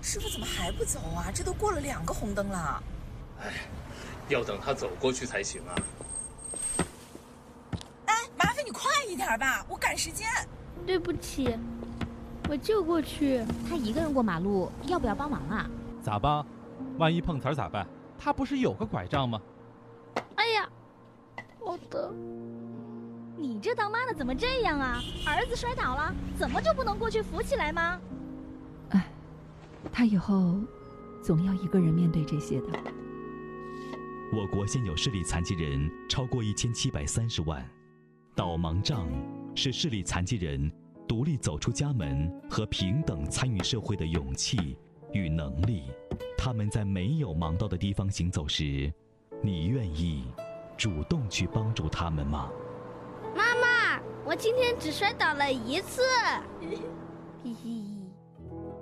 师傅怎么还不走啊？这都过了2个红灯了。 哎，要等他走过去才行啊。 哎，麻烦你快一点吧，我赶时间。 对不起，我就过去。 他一个人过马路，要不要帮忙啊？ 咋帮？万一碰瓷儿咋办？他不是有个拐杖吗？ 哎呀，好疼！ 你这当妈的怎么这样啊？儿子摔倒了，怎么就不能过去扶起来吗？ 哎，他以后总要一个人面对这些的。 我国现有视力残疾人超过1730万，导盲杖是视力残疾人独立走出家门和平等参与社会的勇气与能力。他们在没有盲道的地方行走时，你愿意主动去帮助他们吗？ 妈妈，我今天只摔倒了1次。嘿嘿。